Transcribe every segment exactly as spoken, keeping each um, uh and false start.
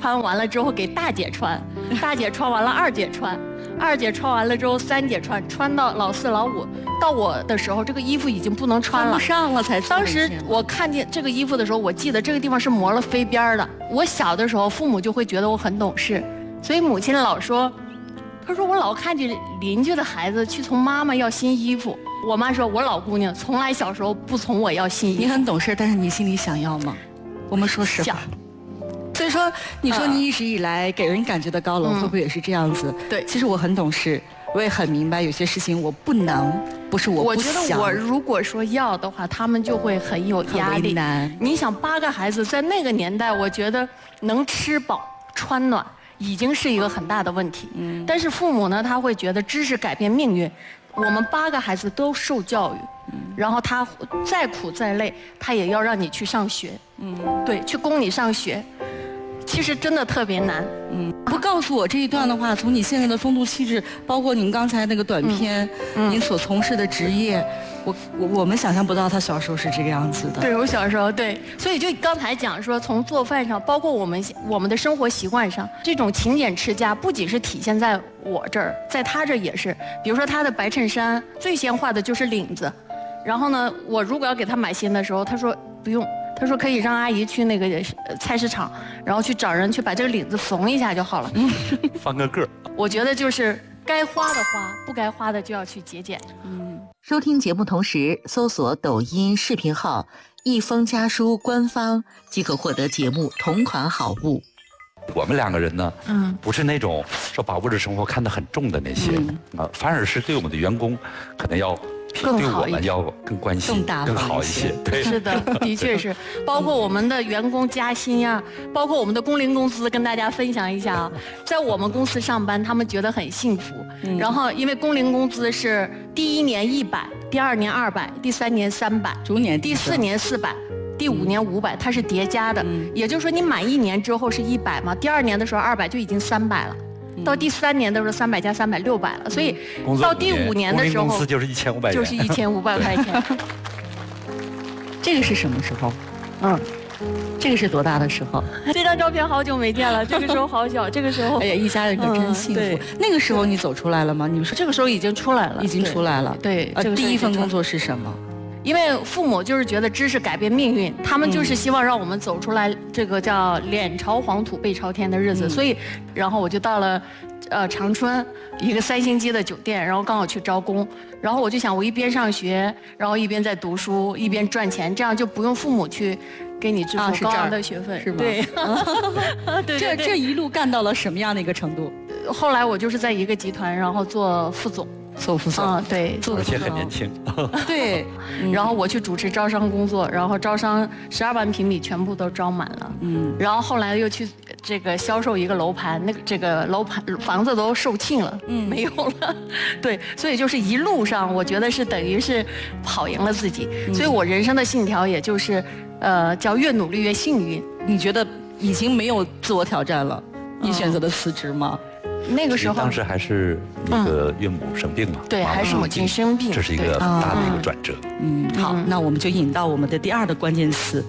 穿完了之后给大姐穿，大姐穿完了二姐穿，二姐穿完了之后三姐穿，穿到老四老五，到我的时候这个衣服已经不能穿了， 穿不上了才。 当时我看见这个衣服的时候，我记得这个地方是磨了飞边的。我小的时候父母就会觉得我很懂事，所以母亲老说，她说我老看见邻居的孩子去从妈妈要新衣服，我妈说我老姑娘从来小时候不从我要新衣服。 你很懂事，但是你心里想要吗？我们说实话。所以说，你说你一直以来给人感觉的高冷，会不会也是这样子？ 对， 其实我很懂事，我也很明白有些事情我不能，不是我不想。 我觉得我如果说要的话，他们就会很有压力。你想八个孩子在那个年代，我觉得能吃饱穿暖已经是一个很大的问题。嗯。但是父母呢，他会觉得知识改变命运，我们八个孩子都受教育，嗯、然后他再苦再累，他也要让你去上学。嗯。对，去供你上学。其实真的特别难， 嗯，不告诉我这一段的话，从你现在的风度气质，包括您刚才那个短片，嗯，您所从事的职业，我我我们想象不到他小时候是这个样子的。 对，我小时候对，所以就刚才讲说，从做饭上，包括我们我们的生活习惯上，这种勤俭持家，不仅是体现在我这儿，在他这也是。比如说他的白衬衫最先画的就是领子，然后呢，我如果要给他买新的时候，他说不用。他说可以让阿姨去那个菜市场，然后去找人去把这个领子缝一下就好了。 翻个个儿。 我觉得就是该花的花，不该花的就要去节俭。 嗯。收听节目同时搜索抖音视频号“一封家书”官方，即可获得节目同款好物。 我们两个人呢，嗯，不是那种说把物质生活看得很重的那些，嗯、啊，反而是对我们的员工可能要。对我们要更关心、更好一些。对， 是的，的确是。包括我们的员工加薪呀、啊，包括我们的工龄工资，跟大家分享一下啊。在我们公司上班，他们觉得很幸福。嗯、然后，因为工龄工资是第一年一百，第二年二百，第三年三百， 逐年第四年四百。第五年五百，它是叠加的，嗯、也就是说你满一年之后是一百嘛，第二年的时候二百就已经三百了。到第三年的时候，三百加三百六百了，所以到第五年的时候， 公司就是一千五百， 就是一千五百块钱。 这个是什么时候？嗯，这个是多大的时候？ 这张照片好久没见了，这个时候好小，这个时候， 哎呀，一家人可真幸福。嗯、那个时候你走出来了吗？你们说这个时候已经出来了， 已经出来了。 对， 呃，第一份工作是什么？ 因为父母就是觉得知识改变命运，他们就是希望让我们走出来这个叫脸朝黄土背朝天的日子，嗯、所以，然后我就到了，呃，长春一个三星级的酒店，然后刚好去招工，然后我就想，我一边上学，然后一边在读书，一边赚钱，这样就不用父母去给你支付高昂的学费， 啊、是吗？ 对， 对这这一路干到了什么样的一个程度？ 后来我就是在一个集团，然后做副总。 做副总， 嗯，对， 而且很年轻， 对，嗯、然后我去主持招商工作，然后招商十二万平米全部都招满了，嗯，然后后来又去这个销售一个楼盘，那个这个楼盘房子都售罄了，嗯，没有了，对，所以就是一路上我觉得是等于是跑赢了自己，嗯、所以我人生的信条也就是，呃，叫越努力越幸运。 你觉得已经没有自我挑战了，嗯、你选择了辞职吗？ 那个时候， 当时还是那个岳母生病嘛， 嗯、对，还是母亲生病， 这是一个很大的一个转折。 嗯，好，那我们就引到我们的第二个关键词。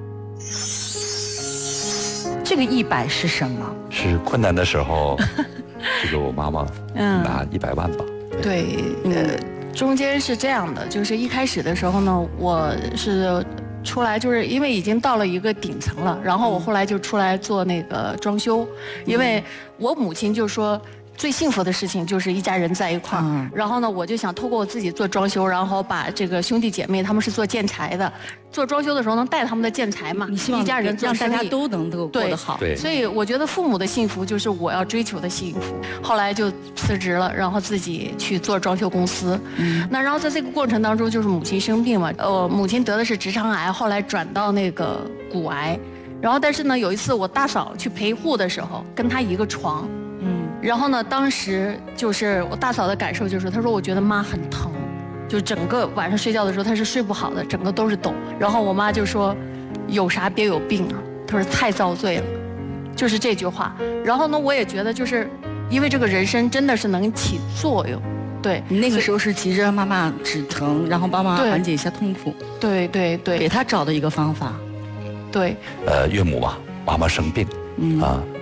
这个一百是什么？ 是困难的时候，这个我妈妈拿一百万吧。 嗯、对，呃，中间是这样的，就是一开始的时候呢，我是。出来就是因为已经到了一个顶层了，然后我后来就出来做那个装修，因为我母亲就说最幸福的事情就是一家人在一块儿，嗯、然后呢，我就想透过我自己做装修，然后把这个兄弟姐妹他们是做建材的，做装修的时候能带他们的建材嘛， 你希望一家人做让大家都能够过得好， 对， 所以我觉得父母的幸福就是我要追求的幸福。后来就辞职了，然后自己去做装修公司。嗯，那然后在这个过程当中，就是母亲生病嘛，呃，母亲得的是直肠癌，后来转到那个骨癌，然后但是呢，有一次我大嫂去陪护的时候，跟她一个床。嗯，然后呢，当时就是我大嫂的感受就是，她说我觉得妈很疼，就整个晚上睡觉的时候她是睡不好的，整个都是抖。然后我妈就说，有啥别有病啊，她说太遭罪了，就是这句话。然后呢，我也觉得就是因为这个人参真的是能起作用，对。 你那个时候是急着让妈妈止疼，然后帮妈妈缓解一下痛苦， 对对对， 给她找的一个方法， 对。 呃，岳母啊，妈妈生病，嗯啊。